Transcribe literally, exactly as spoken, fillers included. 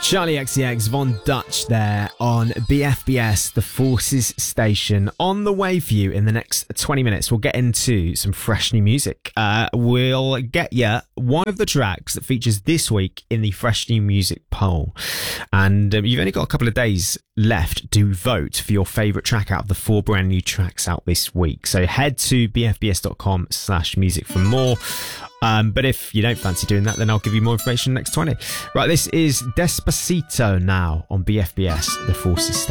Charlie X C X, Von Dutch there on B F B S, the Forces Station. On the way for you in the next twenty minutes, we'll get into some fresh new music. Uh, we'll get you one of the tracks that features this week in the Fresh New Music poll. And um, you've only got a couple of days left to vote for your favourite track out of the four brand new tracks out this week. So head to bfbs.com slash music for more. Um, but if you don't fancy doing that, then I'll give you more information next twenty. Right, this is Despacito now on B F B S, the Forces Station.